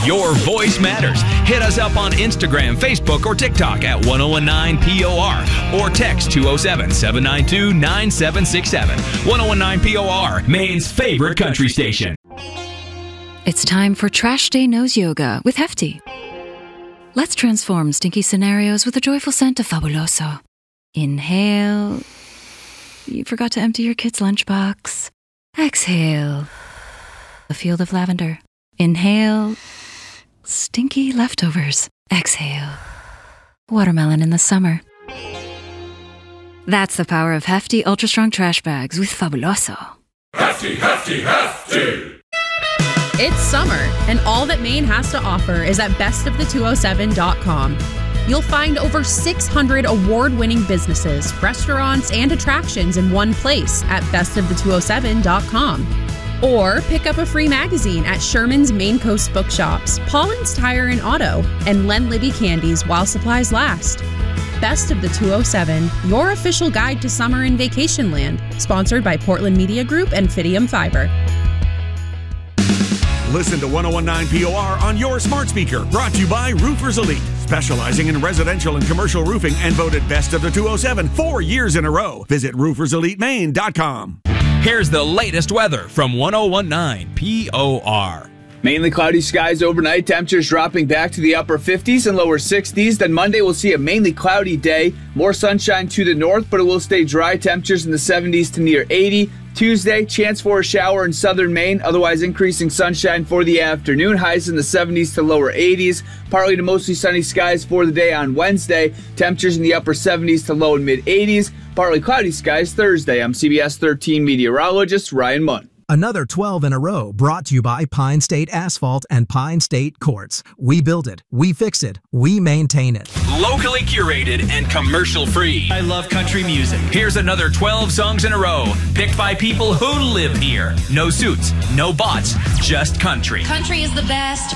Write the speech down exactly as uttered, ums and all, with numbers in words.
Your voice matters. Hit us up on Instagram, Facebook, or TikTok at ten nineteen P O R or text two oh seven, seven nine two, nine seven six seven. ten nineteen P O R, Maine's favorite country station. It's time for Trash Day Nose Yoga with Hefty. Let's transform stinky scenarios with the joyful scent of Fabuloso. Inhale. You forgot to empty your kid's lunchbox. Exhale. A field of lavender. Inhale. Stinky leftovers. Exhale. Watermelon in the summer. That's the power of Hefty Ultra Strong Trash Bags with Fabuloso. Hefty, Hefty, Hefty! It's summer, and all that Maine has to offer is at best of the two oh seven dot com. You'll find over six hundred award-winning businesses, restaurants, and attractions in one place at best of the two oh seven dot com. Or pick up a free magazine at Sherman's Maine Coast Bookshops, Paulin's Tire and Auto, and Len Libby Candies while supplies last. Best of the two oh seven, your official guide to summer in vacation land, sponsored by Portland Media Group and Fidium Fiber. Listen to ten nineteen P O R on your smart speaker. Brought to you by Roofers Elite, specializing in residential and commercial roofing and voted best of the two oh seven four years in a row. Visit roofers elite maine dot com. Here's the latest weather from ten nineteen P O R. Mainly cloudy skies overnight, temperatures dropping back to the upper fifties and lower sixties. Then Monday we'll see a mainly cloudy day, more sunshine to the north, but it will stay dry, temperatures in the seventies to near eighty. Tuesday, chance for a shower in southern Maine, otherwise increasing sunshine for the afternoon, highs in the seventies to lower eighties. Partly to mostly sunny skies for the day on Wednesday, temperatures in the upper seventies to low and mid eighties. Partly cloudy skies Thursday. I'm C B S thirteen meteorologist Ryan Munn. Another twelve in a row brought to you by Pine State Asphalt and Pine State Quartz. We build it, we fix it, we maintain it. Locally curated and commercial free. I love country music. Here's another twelve songs in a row, picked by people who live here. No suits, no bots, just country. Country is the best.